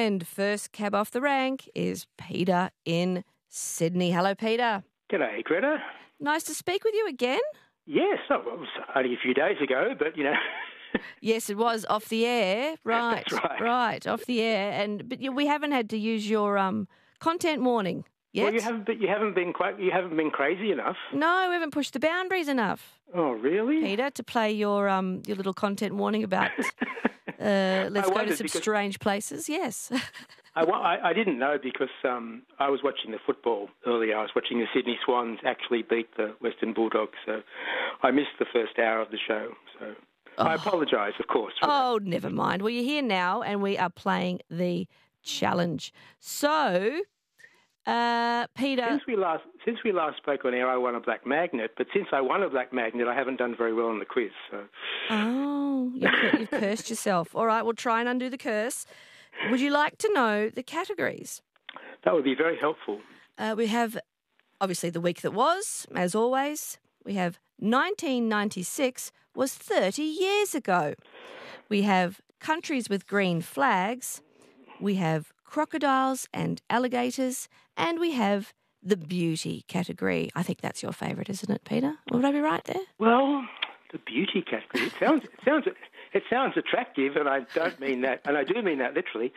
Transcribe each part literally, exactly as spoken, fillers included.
And first cab off the rank is Peter in Sydney. Hello, Peter. G'day, Greta. Nice to speak with you again. Yes, oh, well, it was only a few days ago, but, you know. Yes, it was off the air. Right, That's right. right, off the air. And But you, we haven't had to use your um, content warning yet. Well, you haven't, but you haven't been quite, you haven't been crazy enough. No, we haven't pushed the boundaries enough, Oh, really? Peter, to play your um, your little content warning about uh, let's I go to wondered some because- strange places. Yes. I, wa- I, I didn't know because um, I was watching the football earlier. I was watching the Sydney Swans actually beat the Western Bulldogs, so I missed the first hour of the show. So I apologise, of course. For Oh, never mind. Well, you're here now, and we are playing the challenge. So, uh, that. Peter. Since we last since we last spoke on air, I won a black magnet. But since I won a black magnet, I haven't done very well on the quiz. So Oh, you've, cur- you've cursed yourself. All right, we'll try and undo the curse. Would you like to know the categories? that would be very helpful. Uh, we have, obviously, the week that was, as always. We have nineteen ninety-six was thirty years ago. We have countries with green flags. We have crocodiles and alligators. And we have the beauty category. I think that's your favourite, isn't it, Peter? Would I be right there? Well, the beauty category. It sounds it sounds it sounds attractive, and I don't mean that, and I do mean that literally.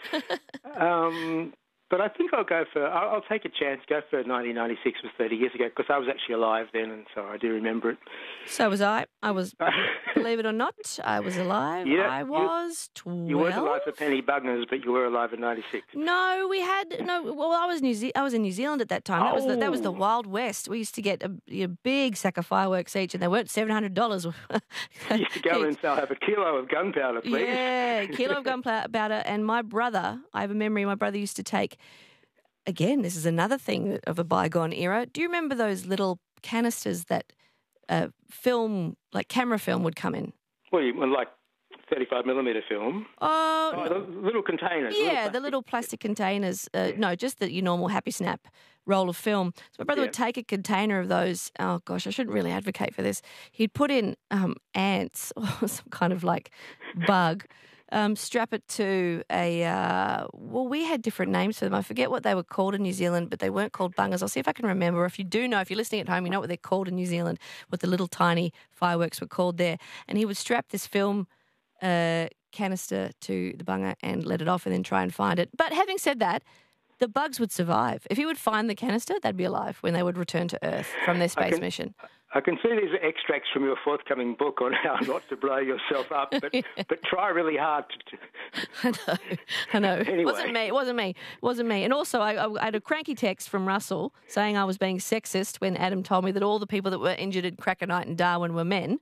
Um, but I think I'll go for. I'll, I'll take a chance. Go for nineteen ninety-six was thirty years ago because I was actually alive then, and so I do remember it. So was I. I was, believe it or not, I was alive. Yeah, I you- was twelve. You weren't alive for Penny Bugners, but you were alive in ninety-six. No, we had no. Well, I was New Ze- I was in New Zealand at that time. That was the, that was the Oh. Wild West. We used to get a, a big sack of fireworks each, and they weren't seven hundred dollars. You used to go and say, "I'll have a kilo of gunpowder, please." Yeah, kilo of gunpowder. And my brother, I have a memory. My brother used to take. Again, this is another thing of a bygone era. Do you remember those little canisters that uh, film, like camera film, would come in? Well, you well, like thirty-five millimeter film. Oh, Oh, no. the little containers. Yeah, little the little plastic containers. Uh, No, just the your normal Happy Snap roll of film. So my brother Yeah. would take a container of those. Oh gosh, I shouldn't really advocate for this. He'd put in um, ants or some kind of like bug. Um, strap it to a. Uh, well, we had different names for them. I forget what they were called in New Zealand, but they weren't called bungers. I'll see if I can remember. If you do know, if you're listening at home, you know what they're called in New Zealand. What the little tiny fireworks were called there. And he would strap this film uh, canister to the bunger and let it off, and then try and find it. But having said that, the bugs would survive. If he would find the canister, they'd be alive when they would return to Earth from their space can- mission. I can see these are extracts from your forthcoming book on how not to blow yourself up, but but try really hard to. to I know. I know. It Anyway. wasn't me. It wasn't me. It wasn't me. And also, I, I had a cranky text from Russell saying I was being sexist when Adam told me that all the people that were injured at Cracker Night in Darwin were men.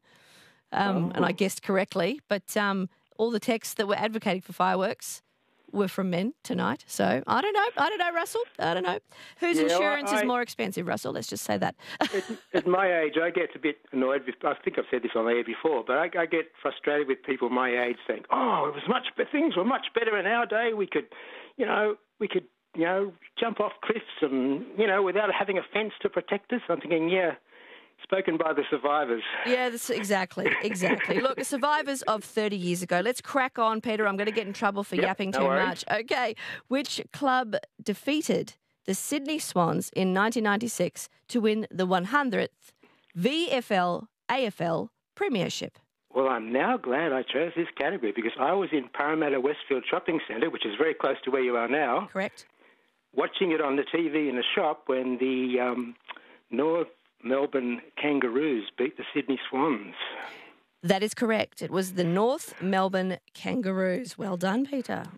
Um, And I guessed correctly. But um, all the texts that were advocating for fireworks were from men tonight. So I don't know. I don't know, Russell. I don't know. Whose Yeah, well, insurance is I- more expensive, Russell? Let's just say that. at, at my age, I get a bit annoyed with. I think I've said this on air before, but I, I get frustrated with people my age saying, "Oh, it was much. But things were much better in our day. We could, you know, we could, you know, jump off cliffs and, you know, without having a fence to protect us." I'm thinking, yeah. Spoken by the survivors. Yeah, that's exactly, exactly. Look, survivors of thirty years ago. Let's crack on, Peter. I'm going to get in trouble for Yep, yapping no too worries. much. Okay, which club defeated the Sydney Swans in nineteen ninety-six to win the one hundredth V F L A F L Premiership? Well, I'm now glad I chose this category because I was in Parramatta Westfield Shopping Centre, which is very close to where you are now, Correct. watching it on the T V in the shop when the um, North Melbourne Kangaroos beat the Sydney Swans. That is correct. It was the North Melbourne Kangaroos. Well done, Peter.